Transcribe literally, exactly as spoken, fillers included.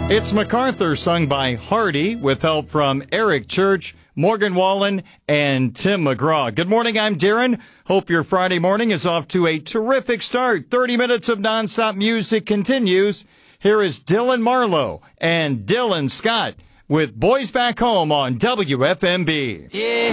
It's MacArthur, sung by Hardy, with help from Eric Church, Morgan Wallen, and Tim McGraw. Good morning, I'm Darren. Hope your Friday morning is off to a terrific start. thirty minutes of nonstop music continues. Here is Dylan Marlowe and Dylan Scott with Boys Back Home on W F M B. Yeah.